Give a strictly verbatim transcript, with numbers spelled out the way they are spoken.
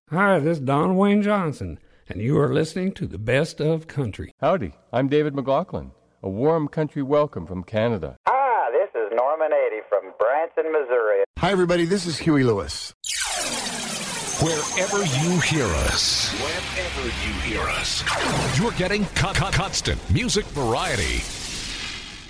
Hi, this is Don Wayne Johnson, and you are listening to the Best of Country. Howdy, I'm David McLaughlin. A warm country welcome from Canada. Hi, this is Norman Adie from Branson, Missouri. Hi, everybody. This is Huey Lewis. Wherever you hear us, wherever you hear us, you're getting con- con- constant music variety.